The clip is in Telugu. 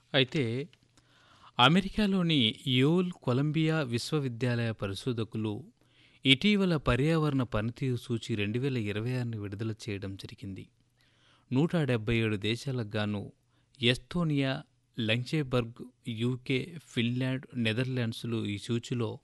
అయితే అమెరికాలోని యోల్ కొలంబియా విశ్వవిద్యాలయ పరిశోధకులు ఇటీవల పర్యావరణ పనితీరు సూచి 2026ని విడుదల చేయడం జరిగింది. 177 దేశాలకు గాను ఎస్తోనియా, లక్సెంబర్గ్, యూకే, ఫిన్లాండ్, నెదర్లాండ్స్లు ఈ సూచిలో